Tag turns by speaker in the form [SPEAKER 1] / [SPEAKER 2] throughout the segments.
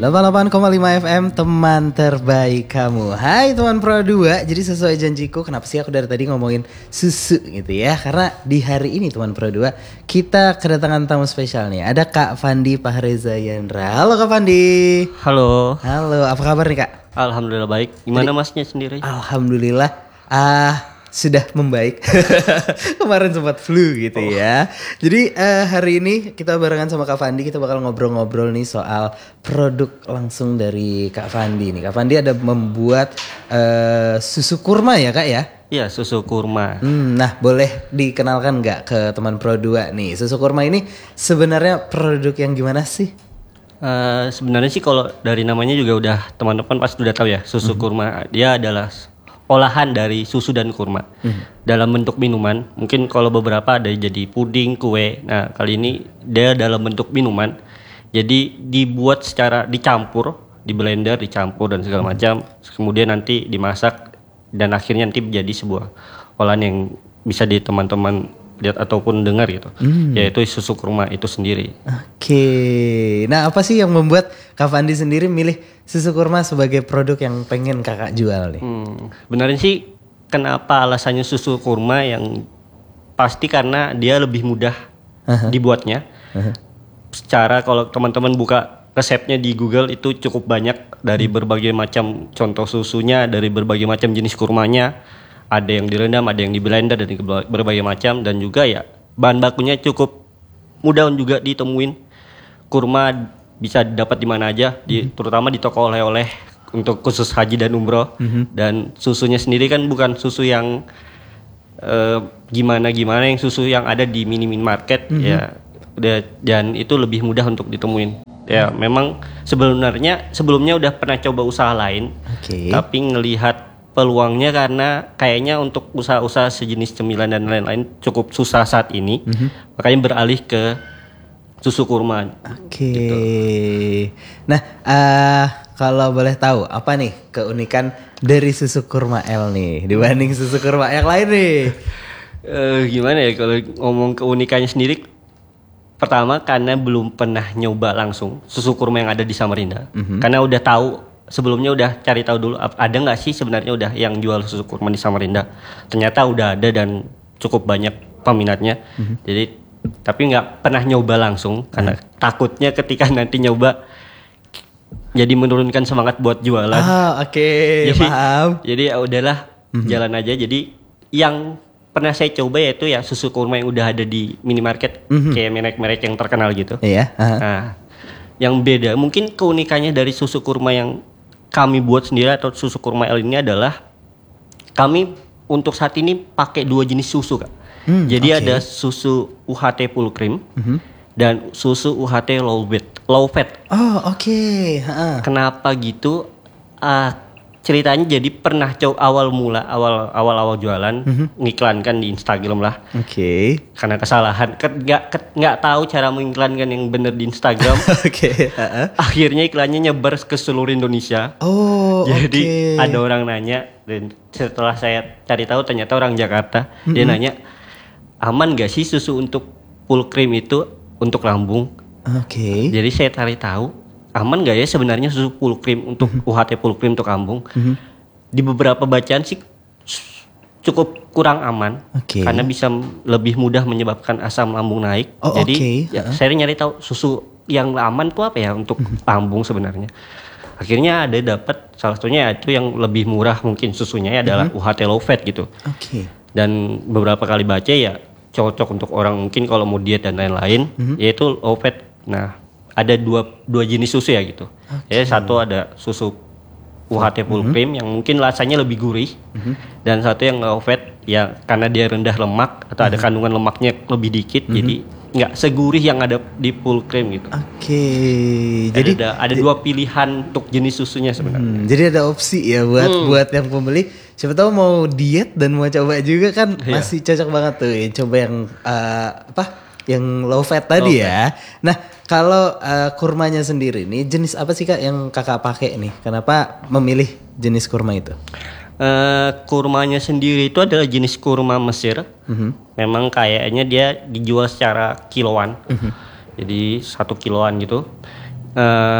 [SPEAKER 1] 88,5 FM teman terbaik kamu. Hai teman Pro 2. Jadi sesuai janjiku, kenapa sih aku dari tadi ngomongin susu gitu ya? Karena di hari ini teman Pro 2 kita kedatangan tamu spesial nih. Ada Kak Fandi Pahreza Yandra. Halo Kak Fandi.
[SPEAKER 2] Halo.
[SPEAKER 1] Halo, apa kabar nih Kak?
[SPEAKER 2] Alhamdulillah baik. Gimana masnya sendiri?
[SPEAKER 1] Alhamdulillah. Sudah membaik. Kemarin sempat flu gitu ya. Jadi hari ini kita barengan sama Kak Fandi, kita bakal ngobrol-ngobrol nih soal produk langsung dari Kak Fandi nih. Kak Fandi ada membuat susu kurma ya Kak ya?
[SPEAKER 2] Iya, susu kurma.
[SPEAKER 1] Nah, boleh dikenalkan nggak ke teman Pro 2 nih? Susu kurma ini sebenarnya produk yang gimana sih?
[SPEAKER 2] Sebenarnya sih kalau dari namanya juga udah teman-teman pasti udah tahu ya, susu kurma. Dia adalah olahan dari susu dan kurma dalam bentuk minuman. Mungkin kalau beberapa ada jadi puding, kue. Nah kali ini dia dalam bentuk minuman. Jadi dibuat secara dicampur, di blender, dicampur dan segala macam. Kemudian nanti dimasak dan akhirnya nanti menjadi sebuah olahan yang bisa di teman-teman lihat ataupun dengar gitu. Yaitu susu kurma itu sendiri.
[SPEAKER 1] Oke. Nah apa sih yang membuat Kak Fandi sendiri milih susu kurma sebagai produk yang pengen kakak jual nih?
[SPEAKER 2] Beneran sih kenapa alasannya susu kurma yang pasti karena dia lebih mudah dibuatnya. Secara kalau teman-teman buka resepnya di Google itu cukup banyak dari berbagai macam contoh susunya, dari berbagai macam jenis kurmanya. Ada yang direndam, ada yang di blender dan berbagai macam, dan juga ya bahan bakunya cukup mudah juga ditemuin. Kurma bisa didapat di mana aja, terutama di toko oleh-oleh untuk khusus haji dan umroh. Dan susunya sendiri kan bukan susu yang gimana-gimana, yang susu yang ada di mini-market ya udah, dan itu lebih mudah untuk ditemuin. Ya memang sebelumnya udah pernah coba usaha lain, tapi ngelihat peluangnya karena kayaknya untuk usaha-usaha sejenis cemilan dan lain-lain cukup susah saat ini, makanya beralih ke susu kurma. Gitu.
[SPEAKER 1] Nah, kalau boleh tahu apa nih keunikan dari susu kurma L nih dibanding susu kurma yang lain nih?
[SPEAKER 2] Gimana ya kalau ngomong keunikannya sendiri? Pertama karena belum pernah nyoba langsung susu kurma yang ada di Samarinda, karena udah tahu. Sebelumnya udah cari tahu dulu ada nggak sih sebenarnya udah yang jual susu kurma di Samarinda. Ternyata udah ada dan cukup banyak peminatnya. Jadi tapi nggak pernah nyoba langsung karena takutnya ketika nanti nyoba jadi menurunkan semangat buat jualan.
[SPEAKER 1] Paham.
[SPEAKER 2] Jadi ya udahlah jalan aja. Jadi yang pernah saya coba yaitu ya susu kurma yang udah ada di minimarket, kayak merek-merek yang terkenal gitu.
[SPEAKER 1] Iya.
[SPEAKER 2] Nah, yang beda mungkin keunikannya dari susu kurma yang kami buat sendiri atau susu kurma L ini adalah kami untuk saat ini pakai 2 jenis susu Kak. Jadi ada susu UHT full cream dan susu UHT low fat. Kenapa gitu? Ceritanya jadi pernah coba awal jualan ngiklankan di Instagram lah. Karena kesalahan nggak tahu cara mengiklankan yang benar di Instagram. Akhirnya iklannya nyebar ke seluruh Indonesia. Jadi ada orang nanya, dan setelah saya cari tahu ternyata orang Jakarta. Dia nanya, aman gak sih susu untuk full cream itu untuk lambung? Jadi saya cari tahu, aman gak ya sebenarnya susu full cream untuk UHT full cream untuk lambung? Di beberapa bacaan sih cukup kurang aman, karena bisa lebih mudah menyebabkan asam lambung naik. Jadi saya nyari tahu susu yang aman tuh apa ya untuk lambung sebenarnya. Akhirnya ada dapat salah satunya itu yang lebih murah mungkin susunya adalah UHT low fat gitu. Dan beberapa kali baca ya cocok untuk orang mungkin kalau mau diet dan lain-lain, yaitu low fat. Nah ada dua jenis susu ya gitu. Ya satu ada susu UHT full cream yang mungkin rasanya lebih gurih, dan satu yang low fat ya karena dia rendah lemak atau ada kandungan lemaknya lebih dikit, jadi nggak segurih yang ada di full cream gitu. Jadi ada 2 pilihan untuk jenis susunya sebenarnya.
[SPEAKER 1] Jadi ada opsi ya buat yang pembeli. Siapa tahu mau diet dan mau coba juga kan masih cocok banget tuh ya, coba yang yang low fat tadi ya. Nah kalau kurmanya sendiri nih jenis apa sih Kak yang kakak pakai nih? Kenapa memilih jenis kurma itu?
[SPEAKER 2] Kurmanya sendiri itu adalah jenis kurma Mesir. Memang kayaknya dia dijual secara kiloan. Jadi 1 kiloan gitu.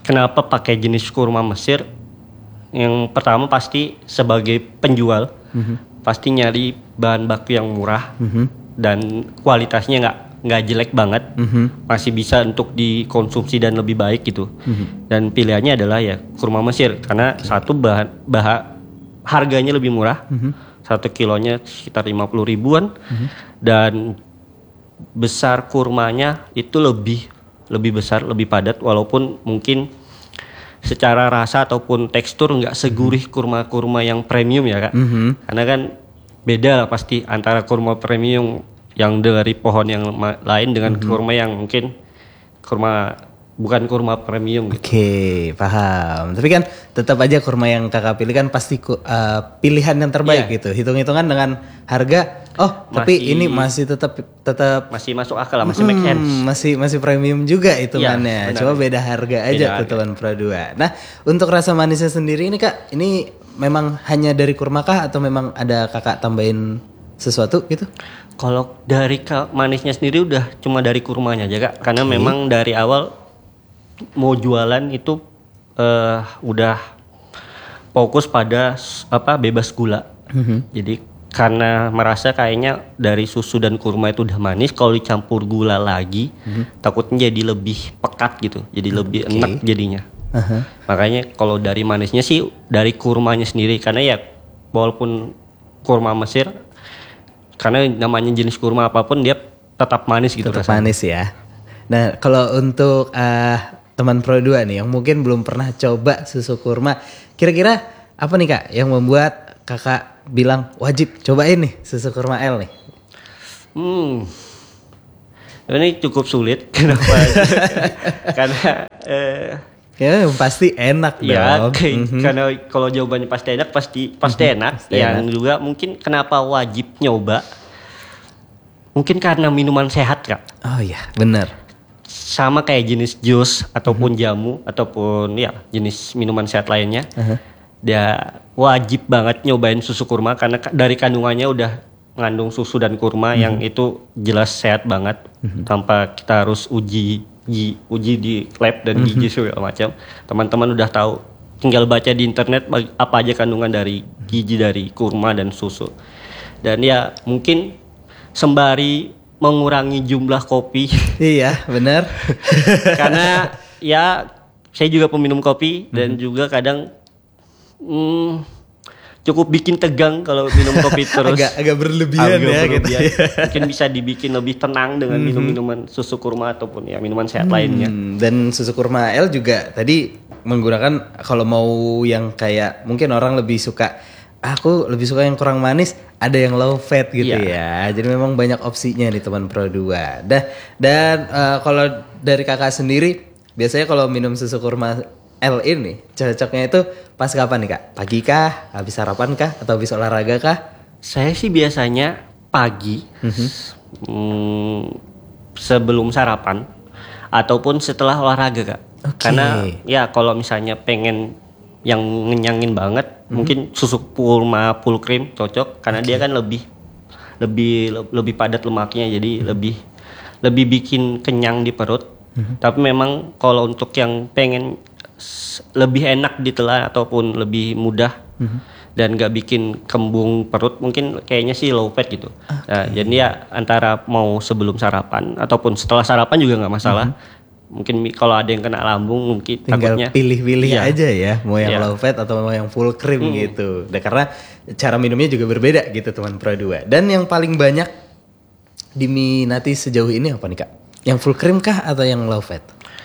[SPEAKER 2] kenapa pakai jenis kurma Mesir? Yang pertama pasti sebagai penjual, pasti nyari bahan baku yang murah dan kualitasnya nggak jelek banget, masih bisa untuk dikonsumsi dan lebih baik gitu. Dan pilihannya adalah ya kurma Mesir karena satu harganya lebih murah, 1 kilonya sekitar 50 ribuan, dan besar kurmanya itu lebih besar, lebih padat, walaupun mungkin secara rasa ataupun tekstur nggak segurih kurma-kurma yang premium ya Kak. Karena kan beda lah pasti antara kurma premium yang dari pohon yang lain dengan kurma yang mungkin bukan kurma premium gitu.
[SPEAKER 1] Oke, paham. Tapi kan tetap aja kurma yang kakak pilih kan pasti pilihan yang terbaik gitu. Hitung-hitungan dengan harga, tapi ini masih tetap
[SPEAKER 2] masih masuk akal lah, masih make sense.
[SPEAKER 1] Masih premium juga hitungannya. Coba beda harga aja tuh teman Pro 2. Nah, untuk rasa manisnya sendiri ini Kak, ini memang hanya dari kurma kah atau memang ada kakak tambahin sesuatu gitu?
[SPEAKER 2] Kalau dari manisnya sendiri udah cuma dari kurmanya aja Kak. Karena memang dari awal mau jualan itu udah fokus pada bebas gula. Jadi karena merasa kayaknya dari susu dan kurma itu udah manis, kalau dicampur gula lagi takutnya jadi lebih pekat gitu, jadi lebih enak jadinya. Makanya kalau dari manisnya sih dari kurmanya sendiri, karena ya walaupun kurma Mesir, karena namanya jenis kurma apapun dia tetap manis gitu.
[SPEAKER 1] Tetap manis ya. Nah kalau untuk teman Pro 2 nih yang mungkin belum pernah coba susu kurma, kira-kira apa nih Kak yang membuat kakak bilang wajib cobain nih susu kurma L nih?
[SPEAKER 2] Ini cukup sulit. Kenapa? Karena
[SPEAKER 1] ya pasti enak dong.
[SPEAKER 2] Karena kalau jawabannya pasti enak, pasti enak. Pasti yang enak. Juga mungkin kenapa wajib nyoba? Mungkin karena minuman sehat Kak.
[SPEAKER 1] Oh iya, benar.
[SPEAKER 2] Sama kayak jenis jus ataupun jamu ataupun ya jenis minuman sehat lainnya. Dia wajib banget nyobain susu kurma karena dari kandungannya udah mengandung susu dan kurma yang itu jelas sehat banget, tanpa kita harus uji di lab dan gizi segala macam. Teman-teman udah tahu, tinggal baca di internet apa aja kandungan dari gizi dari kurma dan susu. Dan ya mungkin sembari mengurangi jumlah kopi.
[SPEAKER 1] Iya, benar.
[SPEAKER 2] Karena ya saya juga peminum kopi dan juga kadang cukup bikin tegang kalau minum kopi terus.
[SPEAKER 1] agak berlebihan ya gitu.
[SPEAKER 2] Mungkin bisa dibikin lebih tenang dengan minum minuman susu kurma ataupun ya minuman sehat lainnya.
[SPEAKER 1] Dan susu kurma L juga tadi menggunakan, kalau mau yang kayak mungkin orang lebih suka, aku lebih suka yang kurang manis, ada yang low fat gitu ya. Jadi memang banyak opsinya nih teman Pro 2. Dan kalau dari kakak sendiri, biasanya kalau minum susu kurma L ini cocoknya itu pas kapan nih Kak? Pagi kah? Habis sarapan kah? Atau habis olahraga kah?
[SPEAKER 2] Saya sih biasanya pagi, sebelum sarapan ataupun setelah olahraga Kak. Karena ya kalau misalnya pengen yang ngenyangin banget, mungkin susu kurma full cream cocok karena dia kan lebih padat lemaknya, jadi lebih bikin kenyang di perut. Tapi memang kalau untuk yang pengen lebih enak ditelan ataupun lebih mudah dan gak bikin kembung perut, mungkin kayaknya sih low fat gitu. Nah, jadi ya antara mau sebelum sarapan ataupun setelah sarapan juga gak masalah. Mungkin kalau ada yang kena lambung mungkin
[SPEAKER 1] tinggal
[SPEAKER 2] takutnya
[SPEAKER 1] pilih-pilih aja ya, mau yang low fat atau mau yang full cream gitu. Dan karena cara minumnya juga berbeda gitu teman Pro 2. Dan yang paling banyak diminati sejauh ini apa nih Kak? Yang full cream kah atau yang low fat?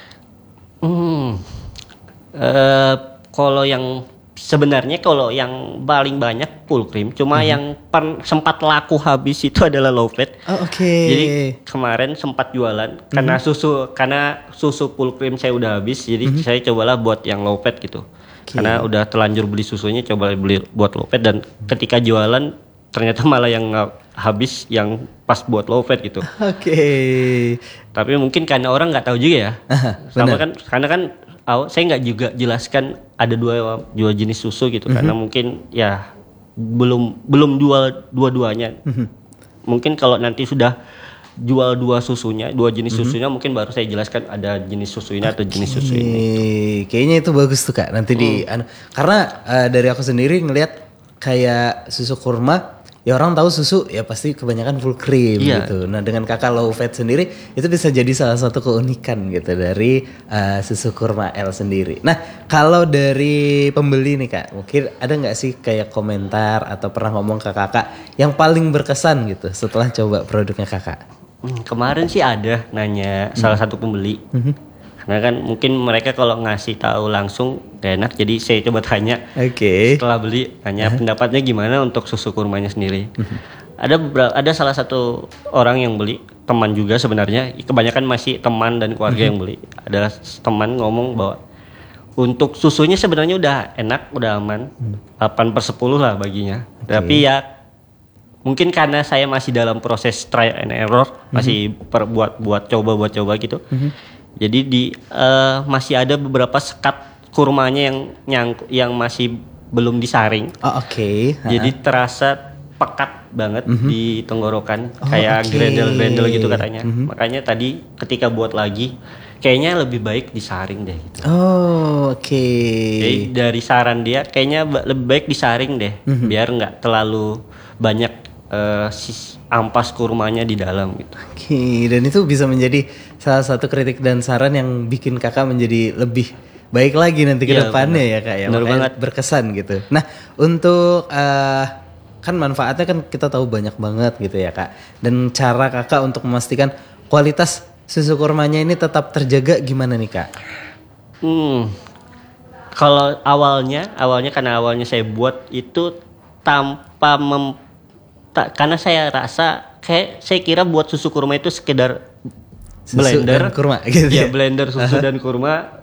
[SPEAKER 2] Kalau yang sebenarnya kalau yang paling banyak full cream, cuma yang sempat laku habis itu adalah low fat. Jadi kemarin sempat jualan karena susu full cream saya udah habis, jadi saya cobalah buat yang low fat gitu. Karena udah terlanjur beli susunya, coba beli buat low fat, dan ketika jualan ternyata malah yang habis yang pas buat low fat gitu. Tapi mungkin karena orang nggak tahu juga ya. Sama kan, karena kan saya nggak juga jelaskan ada dua jenis susu gitu, karena mungkin ya belum jual dua-duanya. Mungkin kalau nanti sudah jual dua jenis susunya, mungkin baru saya jelaskan ada jenis susu ini atau jenis susu ini.
[SPEAKER 1] Kayaknya itu bagus tuh Kak. Nanti karena dari aku sendiri ngelihat kayak susu kurma, ya orang tahu susu ya pasti kebanyakan full cream gitu. Nah dengan Kakak low fat sendiri itu bisa jadi salah satu keunikan gitu dari susu kurma L sendiri. Nah kalau dari pembeli nih Kak, mungkin ada nggak sih kayak komentar atau pernah ngomong ke Kakak yang paling berkesan gitu setelah coba produknya Kakak?
[SPEAKER 2] Kemarin sih ada nanya salah satu pembeli. Karena kan mungkin mereka kalau ngasih tahu langsung gak enak, jadi saya coba tanya. Setelah beli, tanya pendapatnya gimana untuk susu kurmanya sendiri. Ada salah satu orang yang beli, teman juga sebenarnya, kebanyakan masih teman dan keluarga yang beli. Ada teman ngomong bahwa untuk susunya sebenarnya udah enak, udah aman, 8/10 lah baginya. Tapi ya mungkin karena saya masih dalam proses trial and error, masih buat coba gitu. Jadi masih ada beberapa sekat kurmanya yang masih belum disaring. Jadi terasa pekat banget di tenggorokan, kayak grendel gitu katanya. Makanya tadi ketika buat lagi, kayaknya lebih baik disaring deh. Gitu. Jadi dari saran dia, kayaknya lebih baik disaring deh, biar nggak terlalu banyak ampas kurmanya di dalam gitu.
[SPEAKER 1] Dan itu bisa menjadi salah satu kritik dan saran yang bikin Kakak menjadi lebih baik lagi nanti ke depannya ya Kak ya.
[SPEAKER 2] Benar banget,
[SPEAKER 1] berkesan gitu. Nah untuk kan manfaatnya kan kita tahu banyak banget gitu ya Kak. Dan cara Kakak untuk memastikan kualitas susu kurmanya ini tetap terjaga gimana nih Kak?
[SPEAKER 2] Kalau awalnya karena awalnya saya buat itu tanpa karena saya rasa saya kira buat susu kurma itu sekedar blender
[SPEAKER 1] dan kurma gitu ya.
[SPEAKER 2] Blender susu dan kurma